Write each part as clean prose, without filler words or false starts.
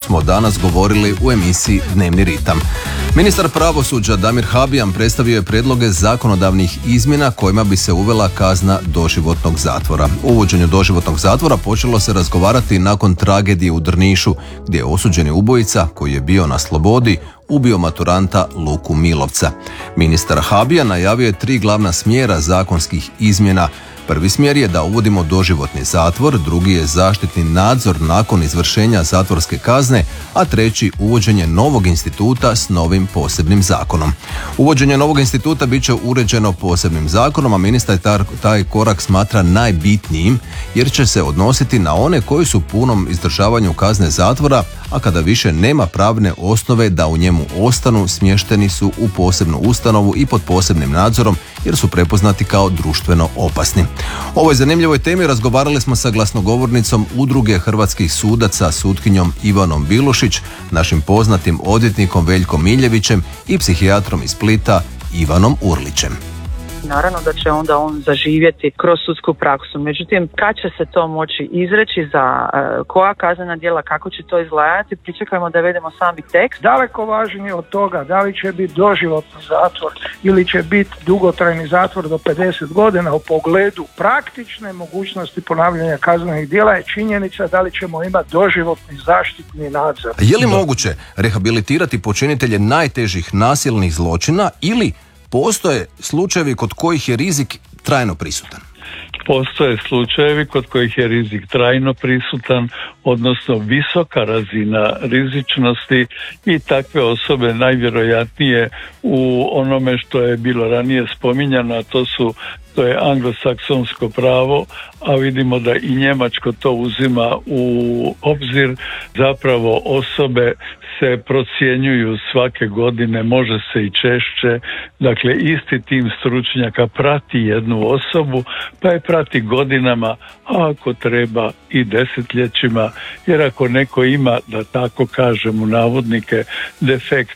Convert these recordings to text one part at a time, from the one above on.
smo danas govorili u emisiji Dnevni ritam. Ministar pravosuđa Damir Habijan predstavio je prijedloge zakonodavnih izmjena kojima bi se uvela kazna doživotnog zatvora. O uvođenju doživotnog zatvora počelo se razgovarati nakon tragedije u Drnišu, gdje je osuđeni ubojica koji je bio na slobodi ubio maturanta Luku Milovca. Ministar Habijan najavio je 3 glavna smjera zakonskih izmjena. Prvi smjer je da uvodimo doživotni zatvor, drugi je zaštitni nadzor nakon izvršenja zatvorske kazne, a treći uvođenje novog instituta s novim posebnim zakonom. Uvođenje novog instituta bit će uređeno posebnim zakonom, a ministar taj korak smatra najbitnijim jer će se odnositi na one koji su u punom izdržavanju kazne zatvora, a kada više nema pravne osnove da u njemu ostanu, smješteni su u posebnu ustanovu i pod posebnim nadzorom jer su prepoznati kao društveno opasni. O ovoj zanimljivoj temi razgovarali smo sa glasnogovornicom Udruge hrvatskih sudaca, sutkinjom Ivanom Bilušić, našim poznatim odvjetnikom Veljkom Miljevićem i psihijatrom iz Splita Ivanom Urlićem. Naravno da će onda on zaživjeti kroz sudsku praksu. Međutim, kad će se to moći izreći, za koja kaznena djela, kako će to izgledati, pričekajmo da vedemo sami tekst. Daleko važnije od toga da li će biti doživotni zatvor ili će biti dugotrajni zatvor do 50 godina u pogledu praktične mogućnosti ponavljanja kaznenih djela je činjenica da li ćemo imati doživotni zaštitni nadzor. Je li moguće rehabilitirati počinitelje najtežih nasilnih zločina ili postoje slučajevi kod kojih je rizik trajno prisutan? Postoje slučajevi kod kojih je rizik trajno prisutan, odnosno visoka razina rizičnosti i takve osobe najvjerojatnije u onome što je bilo ranije spominjano, a to je anglosaksonsko pravo, a vidimo da i njemačko to uzima u obzir. Zapravo osobe se procjenjuju svake godine, može se i češće, dakle isti tim stručnjaka prati jednu osobu, pa je prati godinama, a ako treba i desetljećima, jer ako neko ima, da tako kažem u navodnike, defekt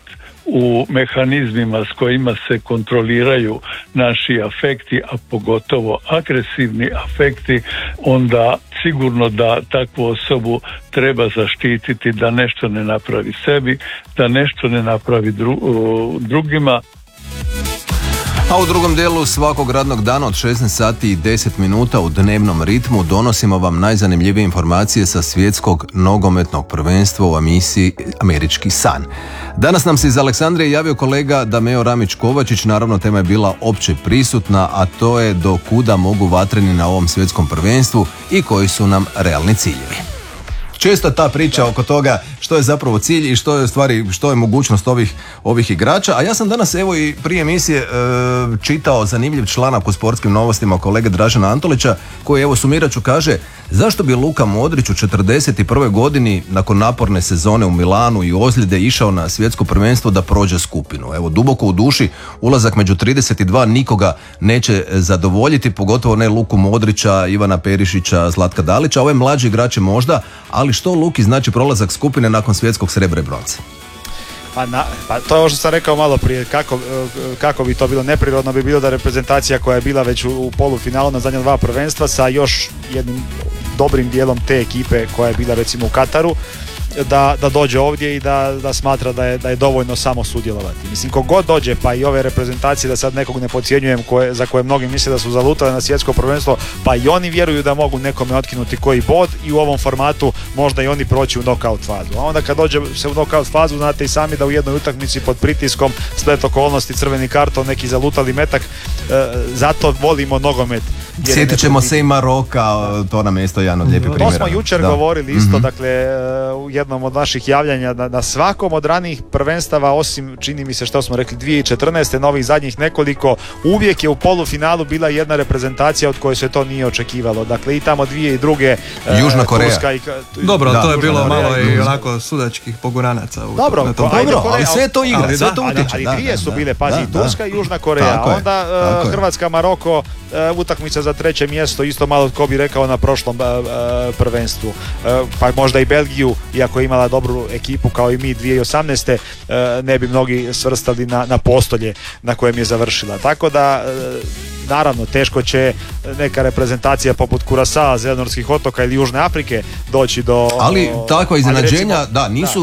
u mehanizmima s kojima se kontroliraju naši afekti, a pogotovo agresivni afekti, onda sigurno da takvu osobu treba zaštititi da nešto ne napravi sebi, da nešto ne napravi drugima. A u drugom dijelu svakog radnog dana od 16 sati i 10 minuta u dnevnom ritmu donosimo vam najzanimljivije informacije sa svjetskog nogometnog prvenstva u emisiji Američki san. Danas nam se iz Aleksandrije javio kolega Dameo Ramić-Kovačić, naravno tema je bila opće prisutna, a to je do kuda mogu vatreni na ovom svjetskom prvenstvu i koji su nam realni ciljevi. Često ta priča oko toga što je zapravo cilj i što je mogućnost ovih igrača, a ja sam danas evo i prije emisije čitao zanimljiv članak u Sportskim novostima kolege Dražena Antolića koji, evo sumirat ću, kaže: zašto bi Luka Modrić u 41. godini nakon naporne sezone u Milanu i ozljede išao na svjetsko prvenstvo da prođe skupinu? Evo, duboko u duši ulazak među 32 nikoga neće zadovoljiti, pogotovo ne Luku Modrića, Ivana Perišića, Zlatka Dalića, ove mlađe igrače možda, ali što Luki znači prolazak skupine nakon svjetskog srebra i bronze? Pa to je ovo što sam rekao malo prije, kako bi to bilo neprirodno bi bilo da reprezentacija koja je bila već u polufinalu na zadnja 2 prvenstva sa još jednim dobrim dijelom te ekipe koja je bila recimo u Kataru, da dođe ovdje i da smatra da je dovoljno samo sudjelovati. Mislim, kogod dođe, pa i ove reprezentacije, da sad nekog ne podcjenjujem, za koje mnogi misle da su zalutali na svjetsko prvenstvo, pa i oni vjeruju da mogu nekome otkinuti koji bod i u ovom formatu možda i oni proći u knockout fazu. A onda kad dođe se u knockout fazu, znate i sami da u jednoj utakmici pod pritiskom, splet okolnosti, crveni karton, neki zalutali metak, zato volimo nogomet. Sjetit ćemo se i Maroka, to nam je isto jedan od lijepih primjera. To smo jučer govorili isto, dakle u jednom od naših javljanja na svakom od ranijih prvenstava, osim čini mi se što smo rekli 2014. novih zadnjih nekoliko, uvijek je u polufinalu bila jedna reprezentacija od koje se to nije očekivalo. Dakle i tamo 2002. Južna Koreja. Dobro, to je bilo malo i onako sudačkih poguranaca. Dobro, ali sve to igra, sve to utječe. Ali dvije su bile, pazi, Turska i Južna Koreja, a onda Hrvatska, Maroko, utakmica za 3. mjesto, isto malo tko bi rekao na prošlom prvenstvu. Pa možda i Belgiju, iako je imala dobru ekipu kao i mi 2018. Ne bi mnogi svrstali na postolje na kojem je završila. Tako da naravno teško će neka reprezentacija poput Kurasaa, Zelenorskih otoka ili Južne Afrike doći do... Ali takva iznenađenja, nisu